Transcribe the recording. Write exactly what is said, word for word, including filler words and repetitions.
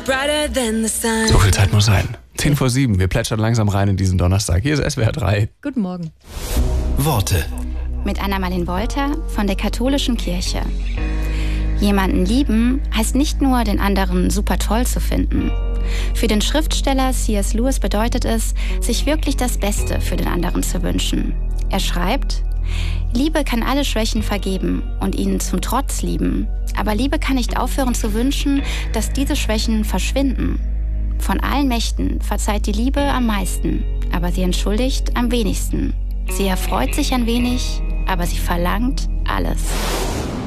So viel Zeit muss sein. zehn vor sieben. Wir plätschern langsam rein in diesen Donnerstag. Hier ist S W R drei. Guten Morgen. Worte. Mit Anna-Marlene Wolter von der Katholischen Kirche. Jemanden lieben heißt nicht nur, den anderen super toll zu finden. Für den Schriftsteller C S Lewis bedeutet es, sich wirklich das Beste für den anderen zu wünschen. Er schreibt: Liebe kann alle Schwächen vergeben und ihnen zum Trotz lieben. Aber Liebe kann nicht aufhören zu wünschen, dass diese Schwächen verschwinden. Von allen Mächten verzeiht die Liebe am meisten, aber sie entschuldigt am wenigsten. Sie erfreut sich ein wenig, aber sie verlangt alles.